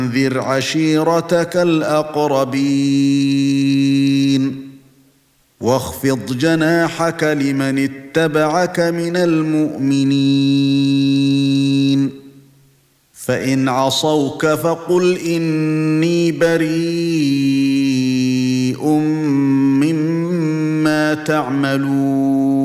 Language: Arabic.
وأنذر عشيرتك الأقربين واخفض جناحك لمن اتبعك من المؤمنين فإن عصوك فقل إني بريء مما تعملون